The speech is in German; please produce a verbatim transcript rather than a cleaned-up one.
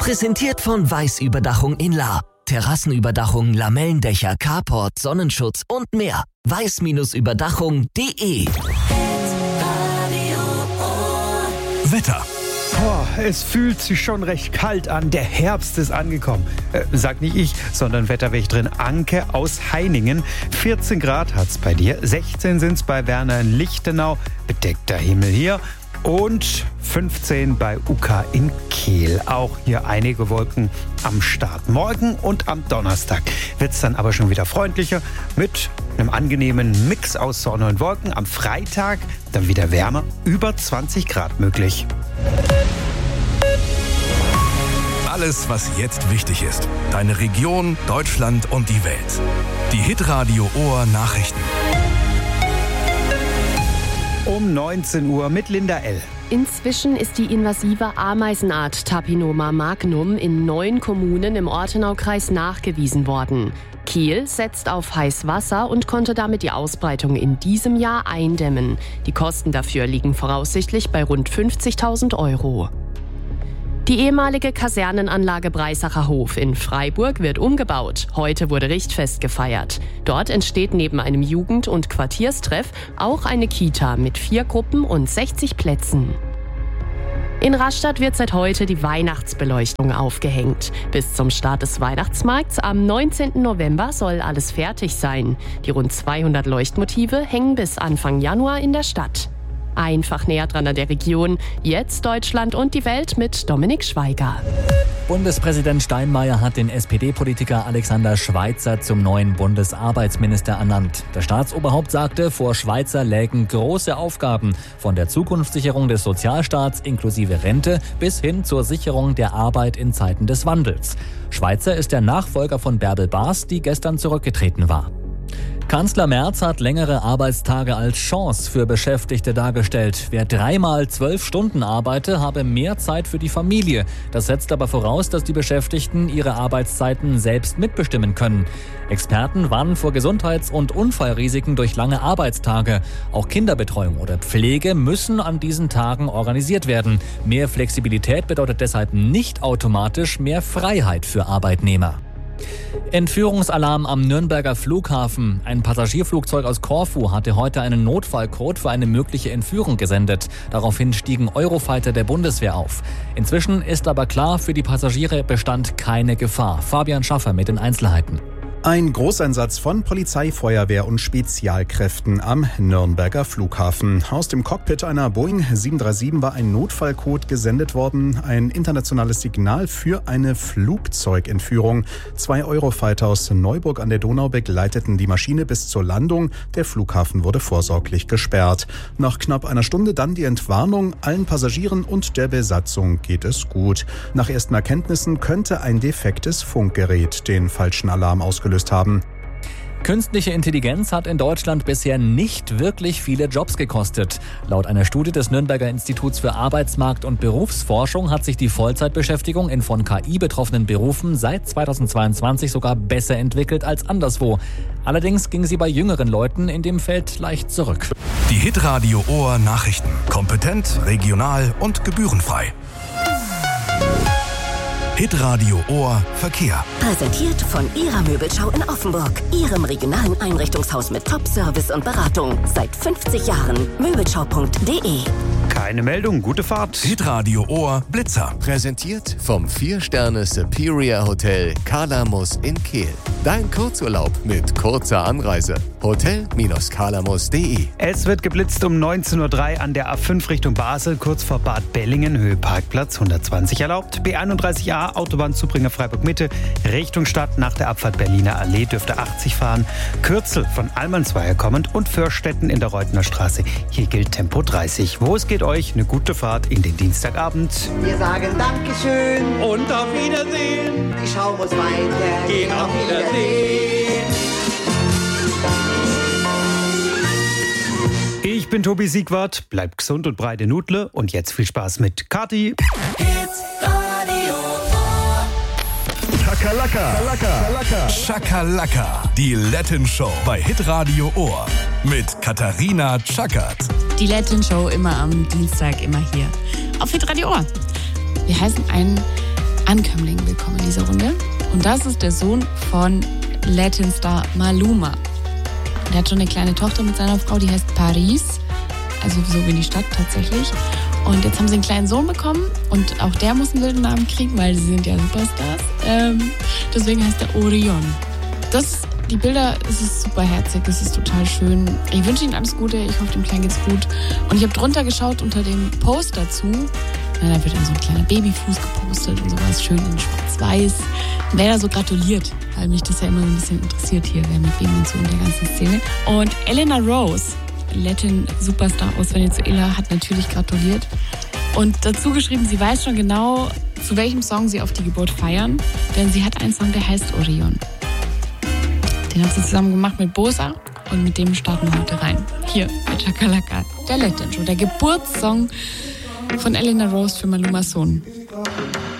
Präsentiert von Weiß-Überdachung in La. Terrassenüberdachung, Lamellendächer, Carport, Sonnenschutz und mehr. weiß Überdachung punkt de. Wetter. Oh, es fühlt sich schon recht kalt an. Der Herbst ist angekommen. Äh, sag nicht ich, sondern Wetterwächterin Anke aus Heiningen. vierzehn Grad hat's bei dir, sechzehn sind's bei Werner in Lichtenau. Bedeckter Himmel hier. Und fünfzehn bei U K in Kehl. Auch hier einige Wolken am Start. Morgen und am Donnerstag wird es dann aber schon wieder freundlicher mit einem angenehmen Mix aus Sonne und Wolken. Am Freitag dann wieder wärmer, über zwanzig Grad möglich. Alles, was jetzt wichtig ist. Deine Region, Deutschland und die Welt. Die Hitradio Ohr Nachrichten. Um neunzehn Uhr mit Linda L. Inzwischen ist die invasive Ameisenart Tapinoma magnum in neun Kommunen im Ortenaukreis nachgewiesen worden. Kehl setzt auf Heißwasser und konnte damit die Ausbreitung in diesem Jahr eindämmen. Die Kosten dafür liegen voraussichtlich bei rund fünfzigtausend Euro. Die ehemalige Kasernenanlage Breisacher Hof in Freiburg wird umgebaut. Heute wurde Richtfest gefeiert. Dort entsteht neben einem Jugend- und Quartierstreff auch eine Kita mit vier Gruppen und sechzig Plätzen. In Rastatt wird seit heute die Weihnachtsbeleuchtung aufgehängt. Bis zum Start des Weihnachtsmarkts am neunzehnten November soll alles fertig sein. Die rund zweihundert Leuchtmotive hängen bis Anfang Januar in der Stadt. Einfach näher dran an der Region. Jetzt Deutschland und die Welt mit Dominik Schweiger. Bundespräsident Steinmeier hat den S P D-Politiker Alexander Schweitzer zum neuen Bundesarbeitsminister ernannt. Der Staatsoberhaupt sagte, vor Schweitzer lägen große Aufgaben, von der Zukunftssicherung des Sozialstaats inklusive Rente bis hin zur Sicherung der Arbeit in Zeiten des Wandels. Schweitzer ist der Nachfolger von Bärbel Baas, die gestern zurückgetreten war. Kanzler Merz hat längere Arbeitstage als Chance für Beschäftigte dargestellt. Wer dreimal zwölf Stunden arbeite, habe mehr Zeit für die Familie. Das setzt aber voraus, dass die Beschäftigten ihre Arbeitszeiten selbst mitbestimmen können. Experten warnen vor Gesundheits- und Unfallrisiken durch lange Arbeitstage. Auch Kinderbetreuung oder Pflege müssen an diesen Tagen organisiert werden. Mehr Flexibilität bedeutet deshalb nicht automatisch mehr Freiheit für Arbeitnehmer. Entführungsalarm am Nürnberger Flughafen. Ein Passagierflugzeug aus Korfu hatte heute einen Notfallcode für eine mögliche Entführung gesendet. Daraufhin stiegen Eurofighter der Bundeswehr auf. Inzwischen ist aber klar, für die Passagiere bestand keine Gefahr. Fabian Schaffer mit den Einzelheiten. Ein Großeinsatz von Polizei, Feuerwehr und Spezialkräften am Nürnberger Flughafen. Aus dem Cockpit einer Boeing sieben drei sieben war ein Notfallcode gesendet worden. Ein internationales Signal für eine Flugzeugentführung. Zwei Eurofighter aus Neuburg an der Donau begleiteten die Maschine bis zur Landung. Der Flughafen wurde vorsorglich gesperrt. Nach knapp einer Stunde dann die Entwarnung. Allen Passagieren und der Besatzung geht es gut. Nach ersten Erkenntnissen könnte ein defektes Funkgerät den falschen Alarm ausgelöst haben. Künstliche Intelligenz hat in Deutschland bisher nicht wirklich viele Jobs gekostet. Laut einer Studie des Nürnberger Instituts für Arbeitsmarkt- und Berufsforschung hat sich die Vollzeitbeschäftigung in von K I betroffenen Berufen seit zweitausendzweiundzwanzig sogar besser entwickelt als anderswo. Allerdings ging sie bei jüngeren Leuten in dem Feld leicht zurück. Die Hitradio Ohr Nachrichten. Kompetent, regional und gebührenfrei. Hitradio Ohr Verkehr. Präsentiert von Ihrer Möbelschau in Offenburg. Ihrem regionalen Einrichtungshaus mit Top-Service und Beratung. Seit fünfzig Jahren. Möbelschau punkt de. Keine Meldung, gute Fahrt. Hitradio Ohr Blitzer. Präsentiert vom vier Sterne Superior Hotel Kalamus in Kehl. Dein Kurzurlaub mit kurzer Anreise. hotel Kalamus punkt de. Es wird geblitzt um neunzehn Uhr drei an der A fünf Richtung Basel, kurz vor Bad Bellingen, Höhe Parkplatz hundertzwanzig erlaubt. B einunddreißig A, Autobahnzubringer Freiburg Mitte, Richtung Stadt nach der Abfahrt Berliner Allee dürfte achtzig fahren. Kürzel von Allmannsweier kommend und Förstetten in der Reutner Straße. Hier gilt Tempo dreißig. Wo es geht euch eine gute Fahrt in den Dienstagabend. Wir sagen Dankeschön und auf Wiedersehen. Die Schau muss weiter. Gehen auf Wiedersehen. Ich bin Tobi Siegwart, bleibt gesund und breite Nudle und jetzt viel Spaß mit Kathi. Schakalaka. Schakalaka. Die Latin Show bei Hitradio Ohr. Mit Katharina Tschakert. Die Latin Show immer am Dienstag, immer hier. Auf Hitradio Ohr. Wir heißen einen Ankömmling willkommen in dieser Runde. Und das ist der Sohn von Latin-Star Maluma. Der hat schon eine kleine Tochter mit seiner Frau, die heißt Paris. Also so wie die Stadt tatsächlich. Und jetzt haben sie einen kleinen Sohn bekommen und auch der muss einen wilden Namen kriegen, weil sie sind ja Superstars. Ähm, deswegen heißt er Orion. Das, die Bilder, es ist super herzig, es ist total schön. Ich wünsche Ihnen alles Gute, ich hoffe, dem Kleinen geht's gut. Und ich habe drunter geschaut unter dem Post dazu. Na, da wird dann so ein kleiner Babyfuß gepostet und sowas, schön in schwarz-weiß. Wer da so gratuliert, weil mich das ja immer so ein bisschen interessiert hier, wer mit wem und so in der ganzen Szene. Und Elena Rose, Latin-Superstar aus Venezuela, hat natürlich gratuliert. Und dazu geschrieben, sie weiß schon genau, zu welchem Song sie auf die Geburt feiern. Denn sie hat einen Song, der heißt Orion. Den hat sie zusammen gemacht mit Bosa und mit dem starten wir heute rein. Hier bei Chakalaka, der Latin Show, der Geburtssong von Elena Rose für Malumas Sohn.